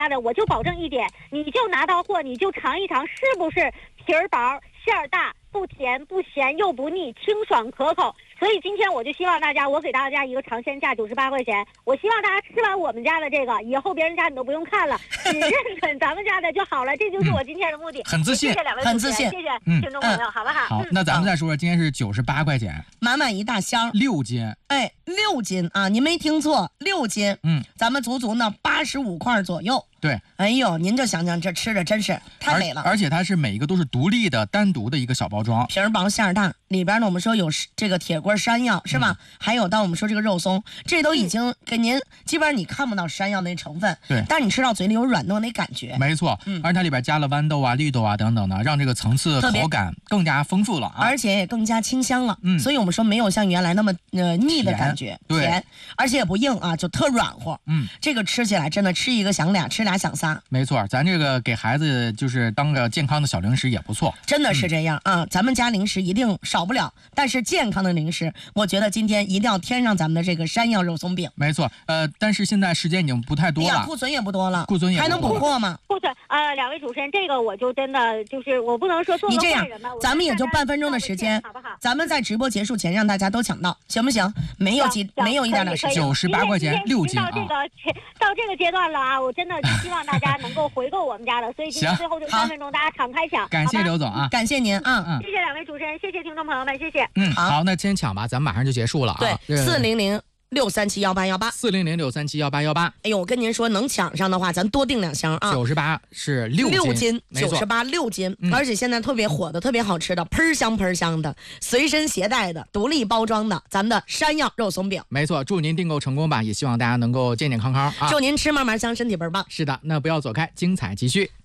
的，我就保证一点，你就拿到货，你就尝一尝，是不是皮儿薄、馅儿大，不甜不咸又不腻，清爽可口。所以今天我就希望大家，我给大家一个尝鲜价98块钱，我希望大家吃完我们家的这个，以后别人家你都不用看了，只认准咱们家的就好了，这就是我今天的目的。 很自信， 谢谢两位， 很自信， 谢谢听众朋友，好不好？ 好，那咱们再说说，今天是98块钱， 满满一大箱 ，6斤， 哎，6斤啊，您没听错，6斤，咱们足足呢85块左右。 对， 哎呦，您就想想这吃的真是太美了， 而且它是每一个都是独立的、单独的一个小包装， 皮儿薄馅儿大，里边呢我们说有这个铁锅山药是吧？还有到我们说这个肉松，这都已经给您，基本上你看不到山药那成分， 对， 但是你吃到嘴里有软糯那感觉， 没错，而且它里边加了豌豆啊、绿豆啊等等的，让这个层次口感更加丰富了啊， 而且也更加清香了，所以我们说没有像原来那么腻的感觉，甜，而且也不硬啊，就特软和，这个吃起来真的吃一个想俩，吃俩想仨， 没错，咱这个给孩子就是当个健康的小零食也不错， 真的是这样啊，咱们家零食一定少不了，但是健康的零食，我觉得今天一定要添上咱们的这个山药肉松饼。 没错，但是现在时间已经不太多了， 库存也不多了， 库存也还能补货吗？ 库存两位主持人，这个我就真的就是我不能说做个坏人吧， 咱们也就半分钟的时间， 好不好？ 咱们在直播结束前让大家都抢到，行不行？没有一点时间 ，98块钱6斤啊！ 到这个阶段了啊，我真的就希望大家能够回购我们家的，所以今天最后这3分钟大家敞开抢， 感谢刘总啊， 感谢您啊， 谢谢两位主持人，谢谢听众朋友们，谢谢。 好，那先抢吧，咱们马上就结束了啊。 对，400-637-1818 400-637-1818。 哎呦，我跟您说，能抢上的话，咱多订2箱啊。 98是6斤 ，98 6斤，而且现在特别火的、特别好吃的，喷香喷香的，随身携带的、独立包装的，咱们的山药肉松饼。 没错，祝您订购成功吧，也希望大家能够健健康康啊！ 祝您吃嘛嘛香，身体倍儿棒。 是的，那不要走开，精彩继续。